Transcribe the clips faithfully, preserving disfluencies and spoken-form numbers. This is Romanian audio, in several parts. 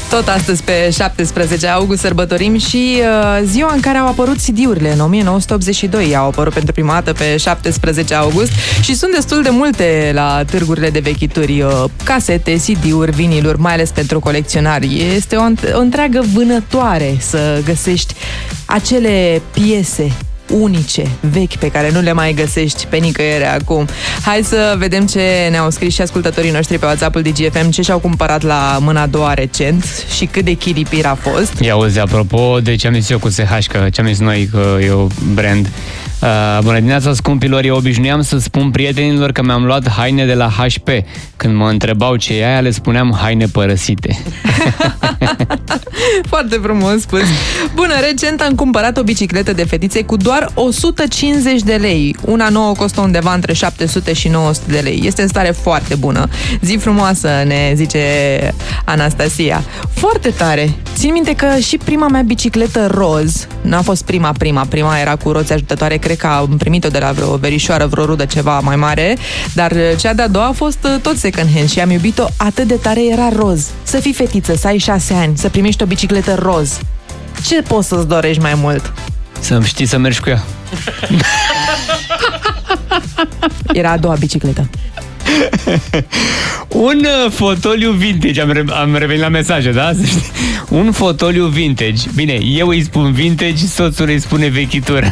Tot astăzi, pe șaptesprezece august, sărbătorim și uh, ziua în care au apărut C D-urile. În o mie nouă sute optzeci și doi au apărut pentru prima dată pe șaptesprezece august și sunt destul de multe la târgurile de vechituri. Uh, casete, C D-uri, viniluri, mai ales pentru colecționari. Este o, o întreagă vânătoare să găsești acele piese unice, vechi, pe care nu le mai găsești pe nicăieri acum. Hai să vedem ce ne-au scris și ascultătorii noștri pe WhatsApp-ul D G F M, ce și-au cumpărat la mâna a doua recent și cât de chiripir a fost. Ia auzi, apropo de ce am zis eu cu S H, că ce am zis noi că e o brand. Uh, bună dimineața, scumpilor, eu obișnuiam să spun prietenilor că mi-am luat haine de la H P. Când mă întrebau ce e aia, le spuneam haine părăsite. Foarte frumos spus. Bună, recent am cumpărat o bicicletă de fetițe cu doar o sută cincizeci de lei. Una nouă costă undeva între șapte sute și nouă sute de lei. Este în stare foarte bună. Zi frumoasă, ne zice Anastasia. Foarte tare. Țin minte că și prima mea bicicletă roz, n-a fost prima, prima, prima era cu roți ajutătoare, cred că am primit-o de la vreo verișoară, vreo rudă ceva mai mare, dar cea de-a doua a fost tot second hand și am iubit-o atât de tare, era roz. Să fii fetiță, să ai șase ani, să primești o bicicletă roz. Ce poți să-ți dorești mai mult? Să știi să mergi cu ea. Era a doua bicicletă. Un uh, fotoliu vintage, am, re- am revenit la mesaje, da? Un fotoliu vintage. Bine, eu îi spun vintage, soțul îi spune vechitură.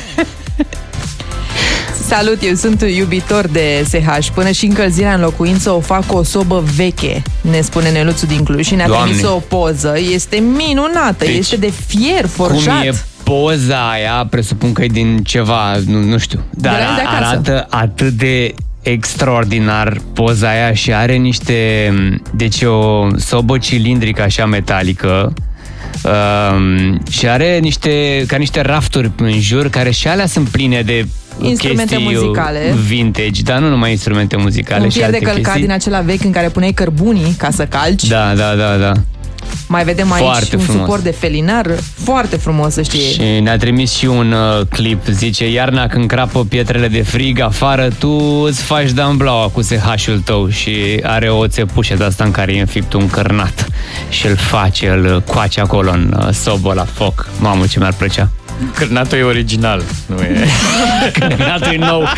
Salut, eu sunt iubitor de S H. Până și încălzirea în locuință o fac cu o sobă veche, ne spune Neluțu din Cluj și ne-a trimis o poză. Este minunată, deci, este de fier forjat. Cum e poza aia, presupun că e din ceva, nu, nu știu, dar arată atât de extraordinar poza aia și are niște, deci o sobă cilindrică așa metalică, um, și are niște, ca niște rafturi în jur, care și alea sunt pline de instrumente muzicale vintage, dar nu numai instrumente muzicale. Un pier de călcat chestii din acela vechi în care puneai cărbunii ca să calci. Da, da, da, da. Mai vedem aici foarte un frumos. suport de felinar, foarte frumos, să știi. Și ne-a trimis și un uh, clip, zice: iarna când crapă pietrele de frig afară, tu îți faci damblaua cu S H-ul tău. Și are o țepușă de asta în care e înfipt un cărnat și îl face, îl coace acolo în uh, sobă la foc. Mamă, ce mi-ar plăcea. Cârnatul e original, nu e... Cârnatul e nou.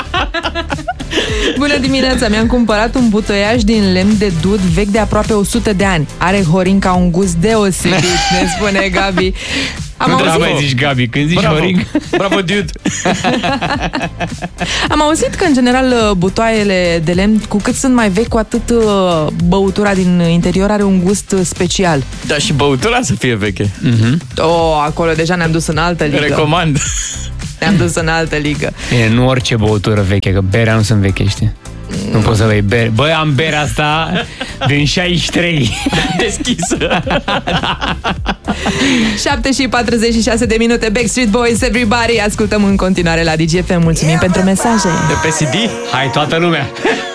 Bună dimineața, mi-am cumpărat un butoiaș din lemn de dud vechi de aproape o sută de ani. Are horing ca un gust deosebit, ne spune Gabi. Am nu auzit... trebuie mai zici Gabi, când zici Bravo. horing. Bravo, dude! Am auzit că, în general, butoaiele de lemn, cu cât sunt mai vechi, cu atât băutura din interior are un gust special. Da, și băutura să fie veche. Mm-hmm. Oh, acolo deja ne-am dus în altă ligă. Recomand. Ne-am dus în altă ligă. E, nu orice băutură veche, că berea nu sunt veche, știi? Mm. Nu poți să bei bere. Băi, am berea asta din șaizeci și trei. Deschisă. șapte și patruzeci și șase de minute. Backstreet Boys, Everybody. Ascultăm în continuare la D G F M. Mulțumim pentru mesaje. De pe C D? Hai toată lumea!